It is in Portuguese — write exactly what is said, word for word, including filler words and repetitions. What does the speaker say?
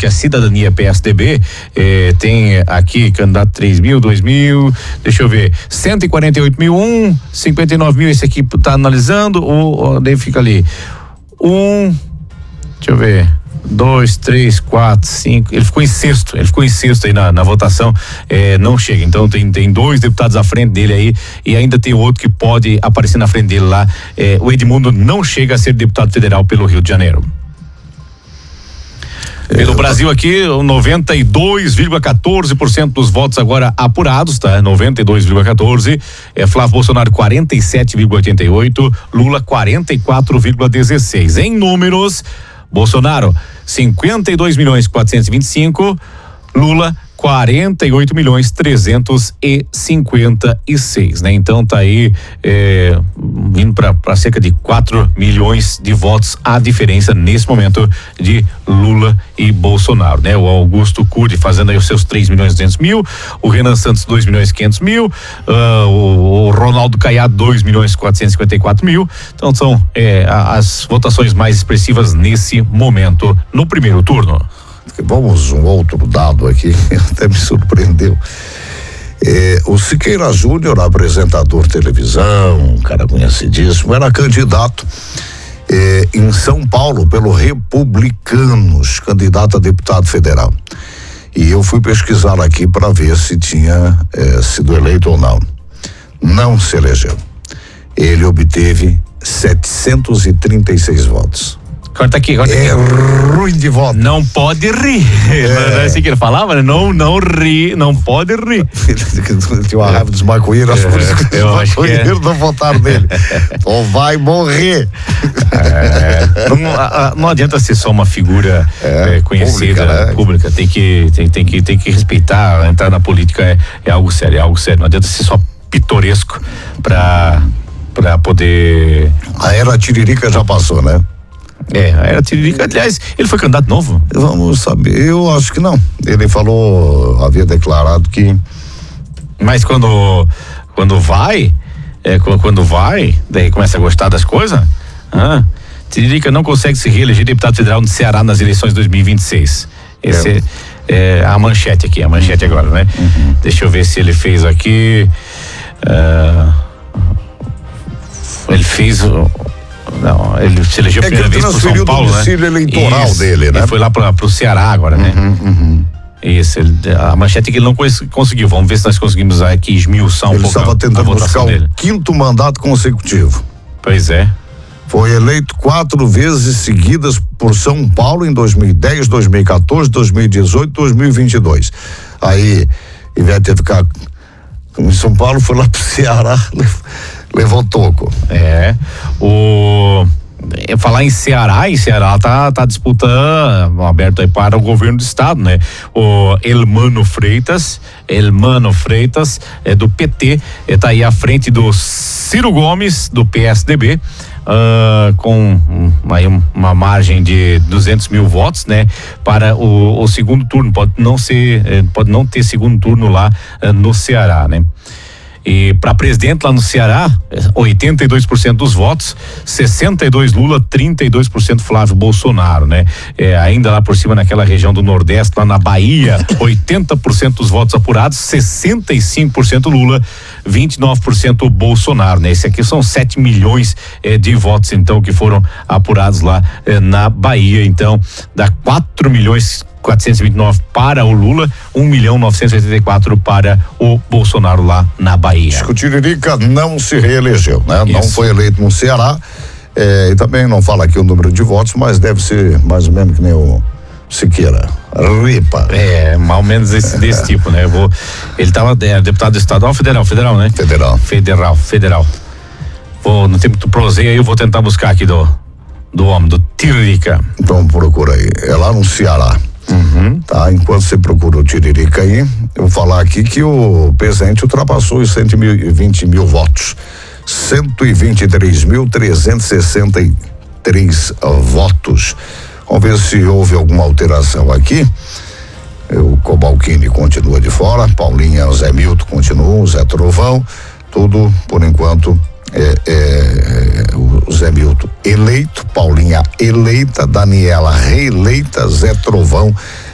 que é Cidadania P S D B, eh, tem aqui candidato três mil, dois mil, deixa eu ver, cento e quarenta e oito mil, um, cinquenta e nove mil, esse aqui tá analisando, ou, daí fica ali, um, deixa eu ver, dois, três, quatro, cinco, ele ficou em sexto, ele ficou em sexto aí na, na votação, é, não chega, então tem, tem dois deputados à frente dele aí, e ainda tem outro que pode aparecer na frente dele lá, é, o Edmundo não chega a ser deputado federal pelo Rio de Janeiro. Pelo é, Brasil aqui, noventa e dois vírgula quatorze por cento dos votos agora apurados, tá? noventa e dois vírgula quatorze, é Flávio Bolsonaro quarenta e sete vírgula oitenta e oito, Lula quarenta e quatro vírgula dezesseis. Em números, Bolsonaro cinquenta e dois milhões quatrocentos e vinte e cinco, Lula quarenta e oito milhões trezentos e cinquenta e seis, né? Então tá aí é, indo para cerca de quatro milhões de votos a diferença nesse momento de Lula e Bolsonaro, né? O Augusto Cury fazendo aí os seus três milhões e duzentos mil, o Renan Santos dois milhões e quinhentos mil, uh, o, o Ronaldo Caiado dois milhões quatrocentos e cinquenta e quatro mil. Então são é, as votações mais expressivas nesse momento no primeiro turno. Vamos um outro dado aqui, até me surpreendeu. É, o Siqueira Júnior, apresentador de televisão, um cara conhecidíssimo, era candidato é, em São Paulo pelo Republicanos, candidato a deputado federal. E eu fui pesquisar aqui para ver se tinha é, sido eleito ou não. Não se elegeu. Ele obteve setecentos e trinta e seis votos. Corta aqui, corta é aqui. Ruim de voto. Não pode rir. É. Não é assim que ele falava, né? Não, não ri, não pode rir. Tinha uma raiva dos maconheiros, é, por isso que os maconheiros é. não votaram nele. Ou vai morrer. É. Não, não adianta ser só uma figura é, é, conhecida, pública, né? pública. Tem que, tem, tem, que, tem que respeitar, entrar na política é, é algo sério, é algo sério. Não adianta ser só pitoresco pra, pra poder... A era Tiririca já passou, né? É, era Tiririca, aliás, ele foi candidato novo? Vamos saber, eu acho que não. Ele falou, havia declarado que... Mas quando, quando vai, é, quando vai, daí começa a gostar das coisas, ah, Tiririca não consegue se reeleger deputado federal no Ceará nas eleições de dois mil e vinte e seis. Esse é, é a manchete aqui, a manchete agora, né? Uhum. Deixa eu ver se ele fez aqui, uh, ele fez... Não, ele se elegeu a é primeira vez pro São Paulo, né? eleitoral Isso, dele, né? Ele foi lá pra, pro Ceará agora, né? Uhum, uhum. Isso, ele, a manchete que ele não conseguiu. Vamos ver se nós conseguimos aqui esmiuçar um ele pouco. Ele estava tentando a buscar dele. o quinto mandato consecutivo. Pois é. Foi eleito quatro vezes seguidas por São Paulo em dois mil e dez, dois mil e quatorze, dois mil e dezoito, dois mil e vinte e dois. Aí, em vez de ficar em São Paulo, foi lá pro Ceará, levou toco. É. O... Falar em Ceará, em Ceará tá, tá disputando, aberto aí para o governo do estado, né? O Elmano Freitas, Elmano Freitas, é do P T, é, tá aí à frente do Ciro Gomes, do P S D B, uh, com um, aí uma margem de duzentos mil votos, né? Para o, o segundo turno, pode não ser, pode não ter segundo turno lá uh, no Ceará, né? E para presidente lá no Ceará, oitenta e dois por cento dos votos, sessenta e dois Lula, trinta e dois por cento Flávio Bolsonaro, né? É, ainda lá por cima naquela região do Nordeste, lá na Bahia, oitenta por cento dos votos apurados, sessenta e cinco por cento Lula, vinte e nove por cento Bolsonaro, né? Esse aqui são sete milhões eh, de votos, então, que foram apurados lá eh, na Bahia, então, dá quatro milhões quatrocentos e vinte e nove para o Lula, um milhão novecentos e oitenta e quatro para o Bolsonaro lá na Bahia. O Tiririca não se reelegeu, né? Isso. Não foi eleito no Ceará, eh, e também não fala aqui o número de votos, mas deve ser mais ou menos que nem o Siqueira. Ripa. É, mais ou menos esse, desse é. tipo, né? Eu vou, ele estava é, deputado estadual, federal, federal, né? Federal. Federal, federal. Vou, no tempo do proseia aí, eu vou tentar buscar aqui do, do homem, do Tiririca. Então procura aí, é lá no Ceará. Uhum. Tá, enquanto você procura o Tiririca aí, eu vou falar aqui que o presidente ultrapassou os cento e vinte mil votos, cento e vinte e três mil trezentos e sessenta e três votos. Vamos ver se houve alguma alteração aqui. O Cobalcini continua de fora, Paulinha, Zé Milton continua, Zé Trovão, tudo por enquanto é, é, é, o Zé Milton eleito, Paulinha eleita, Daniela reeleita, Zé Trovão